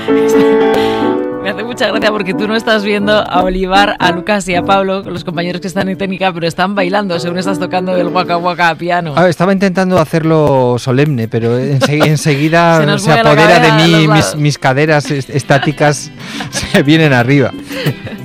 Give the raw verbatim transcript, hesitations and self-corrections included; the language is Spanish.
Me hace mucha gracia porque tú no estás viendo a Olivar, a Lucas y a Pablo, los compañeros que están en técnica, pero están bailando según estás tocando el Waka Waka a piano. Ah, estaba intentando hacerlo solemne, pero ense- enseguida se, Se se apodera de mí, mis, mis caderas est- estáticas se vienen arriba.